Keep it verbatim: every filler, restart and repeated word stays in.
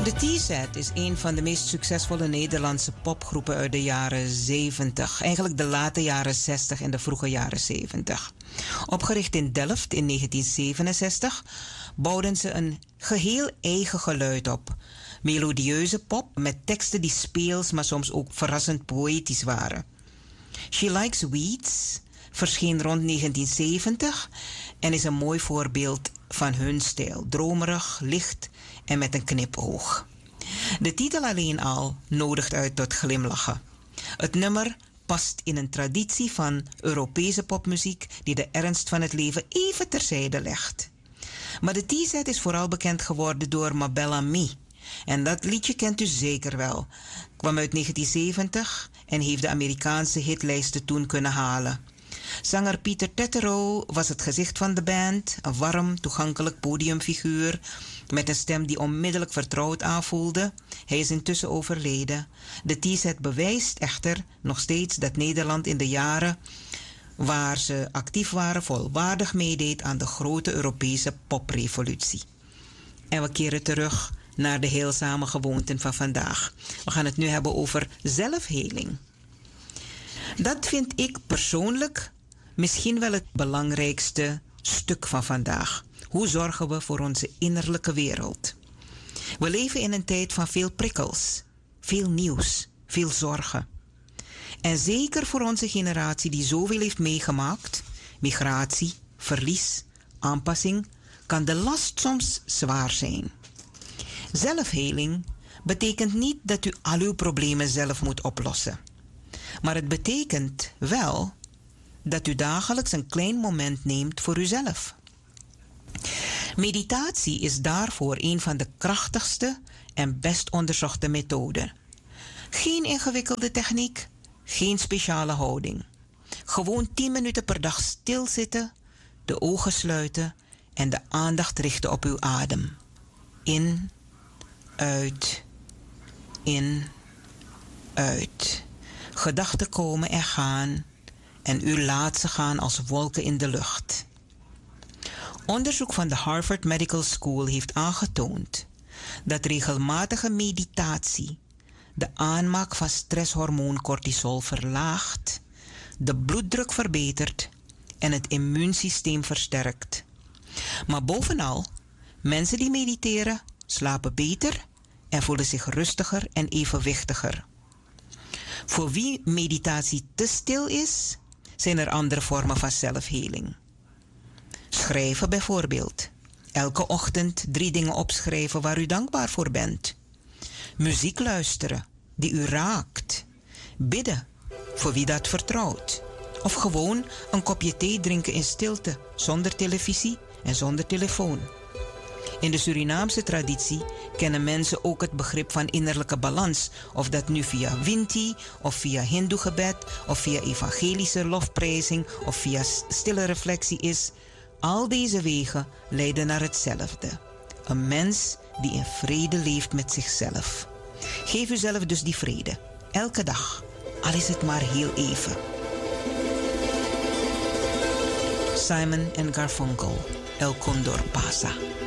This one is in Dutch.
De T-Set is een van de meest succesvolle Nederlandse popgroepen uit de jaren zeventig. Eigenlijk de late jaren zestig en de vroege jaren zeventig. Opgericht in Delft in negentien zevenenzestig bouwden ze een geheel eigen geluid op. Melodieuze pop met teksten die speels, maar soms ook verrassend poëtisch waren. She Likes Weeds verscheen rond negentien zeventig en is een mooi voorbeeld van hun stijl. Dromerig, licht en met een knipoog. De titel alleen al nodigt uit tot glimlachen. Het nummer past in een traditie van Europese popmuziek die de ernst van het leven even terzijde legt. Maar de T-Set is vooral bekend geworden door Ma Belle Amie. En dat liedje kent u zeker wel. Kwam uit negentien zeventig en heeft de Amerikaanse hitlijsten toen kunnen halen. Zanger Peter Tetherow was het gezicht van de band, een warm, toegankelijk podiumfiguur met een stem die onmiddellijk vertrouwd aanvoelde. Hij is intussen overleden. De T-Set bewijst echter nog steeds dat Nederland in de jaren waar ze actief waren volwaardig meedeed aan de grote Europese poprevolutie. En we keren terug naar de heelzame gewoonten van vandaag. We gaan het nu hebben over zelfheling. Dat vind ik persoonlijk misschien wel het belangrijkste stuk van vandaag. Hoe zorgen we voor onze innerlijke wereld? We leven in een tijd van veel prikkels, veel nieuws, veel zorgen. En zeker voor onze generatie die zoveel heeft meegemaakt, migratie, verlies, aanpassing, kan de last soms zwaar zijn. Zelfheling betekent niet dat u al uw problemen zelf moet oplossen. Maar het betekent wel dat u dagelijks een klein moment neemt voor uzelf. Meditatie is daarvoor een van de krachtigste en best onderzochte methoden. Geen ingewikkelde techniek, geen speciale houding. Gewoon tien minuten per dag stilzitten, de ogen sluiten en de aandacht richten op uw adem. In, uit, in, uit. Gedachten komen en gaan en u laat ze gaan als wolken in de lucht. Onderzoek van de Harvard Medical School heeft aangetoond dat regelmatige meditatie de aanmaak van stresshormoon cortisol verlaagt, de bloeddruk verbetert en het immuunsysteem versterkt. Maar bovenal, mensen die mediteren slapen beter en voelen zich rustiger en evenwichtiger. Voor wie meditatie te stil is, zijn er andere vormen van zelfheling. Schrijven bijvoorbeeld. Elke ochtend drie dingen opschrijven waar u dankbaar voor bent. Muziek luisteren die u raakt. Bidden voor wie dat vertrouwt. Of gewoon een kopje thee drinken in stilte, zonder televisie en zonder telefoon. In de Surinaamse traditie kennen mensen ook het begrip van innerlijke balans. Of dat nu via Winti, of via Hindoegebed, of via evangelische lofprijzing, of via stille reflectie is. Al deze wegen leiden naar hetzelfde. Een mens die in vrede leeft met zichzelf. Geef uzelf dus die vrede. Elke dag. Al is het maar heel even. Simon en Garfunkel. El Condor Pasa.